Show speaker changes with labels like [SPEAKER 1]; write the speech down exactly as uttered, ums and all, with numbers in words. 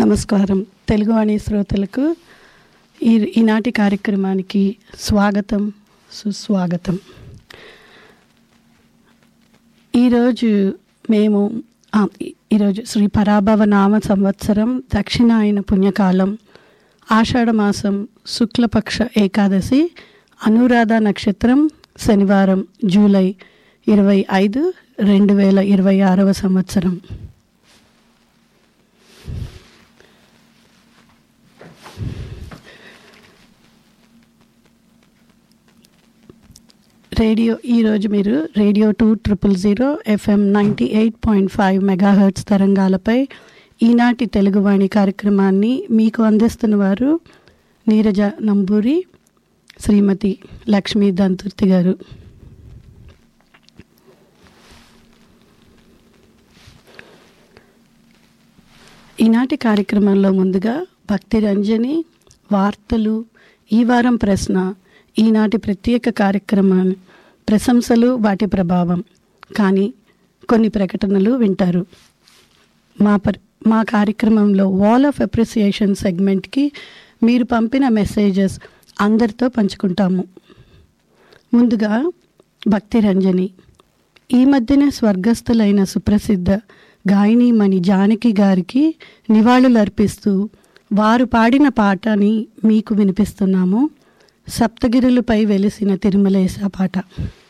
[SPEAKER 1] నమస్కారం. తెలుగువాణి శ్రోతలకు ఈ ఈనాటి కార్యక్రమానికి స్వాగతం, సుస్వాగతం. ఈరోజు మేము ఈరోజు శ్రీ పరాభవ నామ సంవత్సరం దక్షిణాయన పుణ్యకాలం ఆషాఢమాసం శుక్లపక్ష ఏకాదశి అనురాధ నక్షత్రం శనివారం జూలై ఇరవై ఐదు రెండు వేల ఇరవై ఆరవ సంవత్సరం. రేడియో ఈరోజు మీరు radio two triple zero FM ninety eight point five megahertz తరంగాలపై ఈనాటి తెలుగువాణి కార్యక్రమాన్ని మీకు అందిస్తున్న వారు నీరజ నంబూరి, శ్రీమతి లక్ష్మీ దంతుర్తి గారు. ఈనాటి కార్యక్రమంలో ముందుగా భక్తి రంజని, వార్తలు, ఈ వారం ప్రశ్న, ఈనాటి ప్రత్యేక కార్యక్రమాలు, ప్రశంసలు, వాటి ప్రభావం, కానీ కొన్ని ప్రకటనలు వింటారు. మా పర్ మా కార్యక్రమంలో వాల్ ఆఫ్ అప్రిసియేషన్ సెగ్మెంట్కి మీరు పంపిన మెసేజెస్ అందరితో పంచుకుంటాము. ముందుగా భక్తి రంజని. ఈ మధ్యనే స్వర్గస్థులైన సుప్రసిద్ధ గాయనీమణి జానకి గారికి నివాళులర్పిస్తూ వారు పాడిన పాటని మీకు వినిపిస్తున్నాము. సప్తగిరులపై వెలిసిన తిరుమలేశ పాట.